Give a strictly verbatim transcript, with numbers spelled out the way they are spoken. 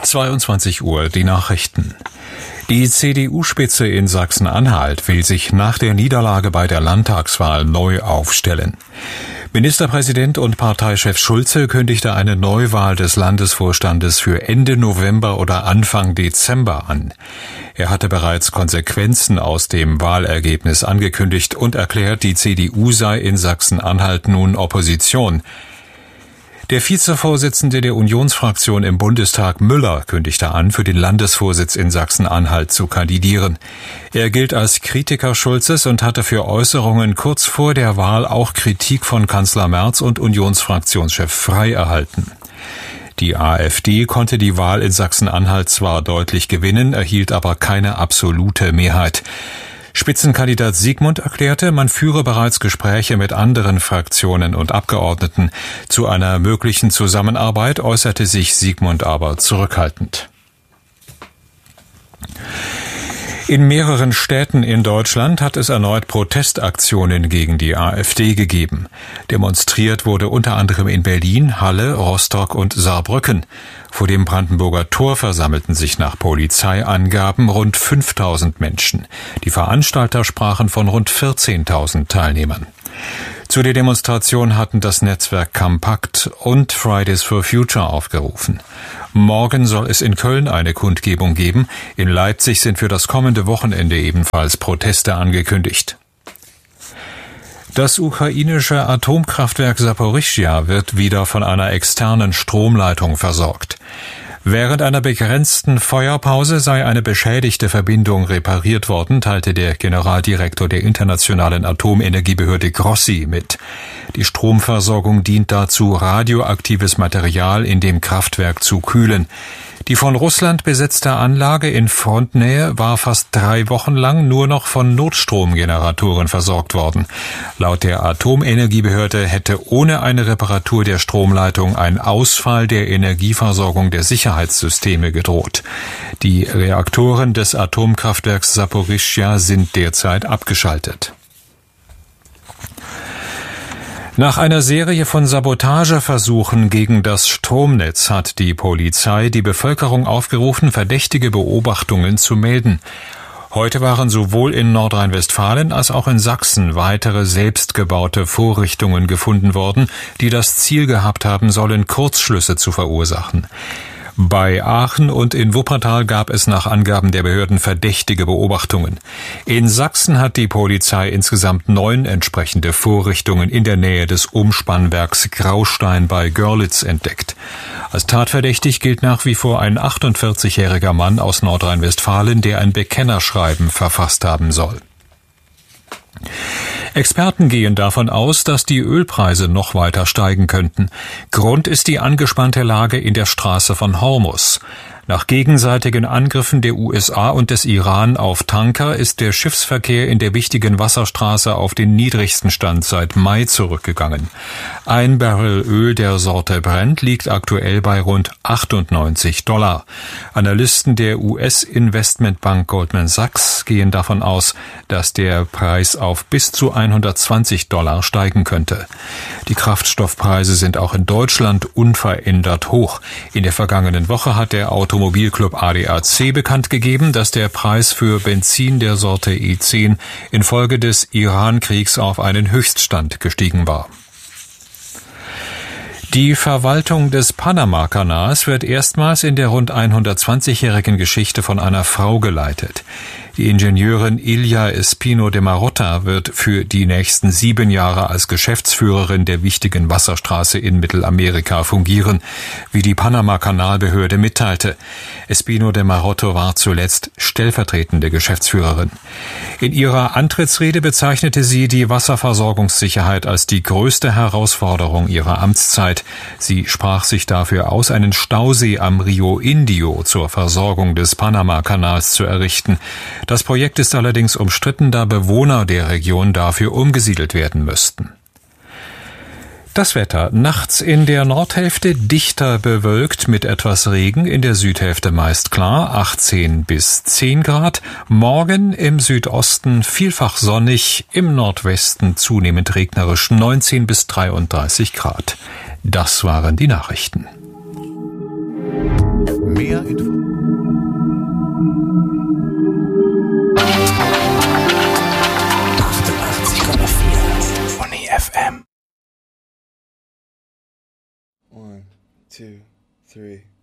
zweiundzwanzig Uhr die Nachrichten. Die C D U-Spitze in Sachsen-Anhalt will sich nach der Niederlage bei der Landtagswahl neu aufstellen. Ministerpräsident und Parteichef Schulze kündigte eine Neuwahl des Landesvorstandes für Ende November oder Anfang Dezember an. Er hatte bereits Konsequenzen aus dem Wahlergebnis angekündigt und erklärt, die C D U sei in Sachsen-Anhalt nun Opposition. Der Vizevorsitzende der Unionsfraktion im Bundestag Müller kündigte an, für den Landesvorsitz in Sachsen-Anhalt zu kandidieren. Er gilt als Kritiker Schulzes und hatte für Äußerungen kurz vor der Wahl auch Kritik von Kanzler Merz und Unionsfraktionschef Frey erhalten. Die AfD konnte die Wahl in Sachsen-Anhalt zwar deutlich gewinnen, erhielt aber keine absolute Mehrheit. Spitzenkandidat Siegmund erklärte, man führe bereits Gespräche mit anderen Fraktionen und Abgeordneten. Zu einer möglichen Zusammenarbeit äußerte sich Siegmund aber zurückhaltend. In mehreren Städten in Deutschland hat es erneut Protestaktionen gegen die AfD gegeben. Demonstriert wurde unter anderem in Berlin, Halle, Rostock und Saarbrücken. Vor dem Brandenburger Tor versammelten sich nach Polizeiangaben rund fünftausend Menschen. Die Veranstalter sprachen von rund vierzehntausend Teilnehmern. Zu der Demonstration hatten das Netzwerk Compact und Fridays for Future aufgerufen. Morgen soll es in Köln eine Kundgebung geben. In Leipzig sind für das kommende Wochenende ebenfalls Proteste angekündigt. Das ukrainische Atomkraftwerk Saporischschja wird wieder von einer externen Stromleitung versorgt. Während einer begrenzten Feuerpause sei eine beschädigte Verbindung repariert worden, teilte der Generaldirektor der Internationalen Atomenergiebehörde Grossi mit. Die Stromversorgung dient dazu, radioaktives Material in dem Kraftwerk zu kühlen. Die von Russland besetzte Anlage in Frontnähe war fast drei Wochen lang nur noch von Notstromgeneratoren versorgt worden. Laut der Atomenergiebehörde hätte ohne eine Reparatur der Stromleitung ein Ausfall der Energieversorgung der Sicherheitssysteme gedroht. Die Reaktoren des Atomkraftwerks Saporischschja sind derzeit abgeschaltet. Nach einer Serie von Sabotageversuchen gegen das Stromnetz hat die Polizei die Bevölkerung aufgerufen, verdächtige Beobachtungen zu melden. Heute waren sowohl in Nordrhein-Westfalen als auch in Sachsen weitere selbstgebaute Vorrichtungen gefunden worden, die das Ziel gehabt haben sollen, Kurzschlüsse zu verursachen. Bei Aachen und in Wuppertal gab es nach Angaben der Behörden verdächtige Beobachtungen. In Sachsen hat die Polizei insgesamt neun entsprechende Vorrichtungen in der Nähe des Umspannwerks Graustein bei Görlitz entdeckt. Als tatverdächtig gilt nach wie vor ein achtundvierzigjähriger Mann aus Nordrhein-Westfalen, der ein Bekennerschreiben verfasst haben soll. Experten gehen davon aus, dass die Ölpreise noch weiter steigen könnten. Grund ist die angespannte Lage in der Straße von Hormuz. Nach gegenseitigen Angriffen der U S A und des Iran auf Tanker ist der Schiffsverkehr in der wichtigen Wasserstraße auf den niedrigsten Stand seit Mai zurückgegangen. Ein Barrel Öl der Sorte Brent liegt aktuell bei rund achtundneunzig Dollar. Analysten der U S-Investmentbank Goldman Sachs gehen davon aus, dass der Preis auf bis zu hundertzwanzig Dollar steigen könnte. Die Kraftstoffpreise sind auch in Deutschland unverändert hoch. In der vergangenen Woche hat der Automobilclub A D A C bekannt gegeben, dass der Preis für Benzin der Sorte E zehn infolge des Iran-Kriegs auf einen Höchststand gestiegen war. Die Verwaltung des Panama-Kanals wird erstmals in der rund hundertzwanzigjährigen Geschichte von einer Frau geleitet. Die Ingenieurin Ilia Espino de Marotta wird für die nächsten sieben Jahre als Geschäftsführerin der wichtigen Wasserstraße in Mittelamerika fungieren, wie die Panama-Kanalbehörde mitteilte. Espino de Marotta war zuletzt stellvertretende Geschäftsführerin. In ihrer Antrittsrede bezeichnete sie die Wasserversorgungssicherheit als die größte Herausforderung ihrer Amtszeit. Sie sprach sich dafür aus, einen Stausee am Rio Indio zur Versorgung des Panama-Kanals zu errichten. Das Projekt ist allerdings umstritten, da Bewohner der Region dafür umgesiedelt werden müssten. Das Wetter. Nachts in der Nordhälfte dichter bewölkt mit etwas Regen, in der Südhälfte meist klar, achtzehn bis zehn Grad. Morgen im Südosten vielfach sonnig, im Nordwesten zunehmend regnerisch, neunzehn bis dreiunddreißig Grad. Das waren die Nachrichten. Mehr N R Info. achtundachtzig Komma vier Uni F M. One, two, three.